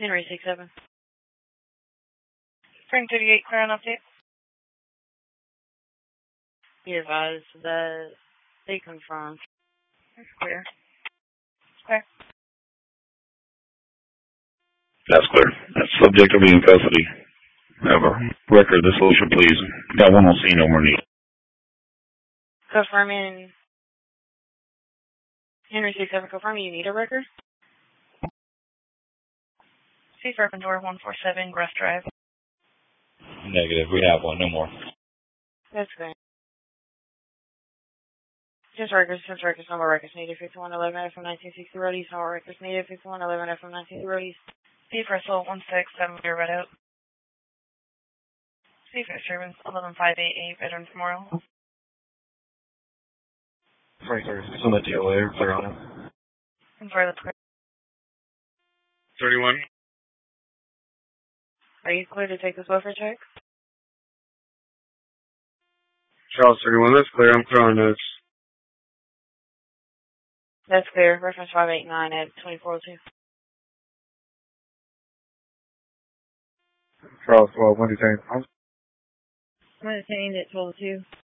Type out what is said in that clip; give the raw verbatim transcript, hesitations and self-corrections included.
Henry six seven. Frank thirty-eight, clear on update. Be advised that they confirmed. That's clear. Clear. That's clear. That's subject to be in custody. Have a record of the solution, please. Got one on scene over need. Confirming. Henry six seven, confirming you need a record? Safe Urban Door one four seven, Gruff Drive. Negative. We have one. No more. That's good. Just records, just records, number records needed. fifty-one eleven F M nineteen sixty Road East, number records needed. fifty-one eleven F M nineteen sixty Road East. Safe Russell one six seven Clear Red Out. Safe Disturbance eleven five eight eight Veterans Memorial. Frank thirty-six on the T L A. Clear on it. I'm sorry, that's clear. thirty-one. Are you clear to take this welfare check? Charles thirty-one, that's clear. I'm clear on this. That's clear. Reference five eight nine at twenty-four oh two. Charles twelve, one detained. I'm detained at twelve oh two.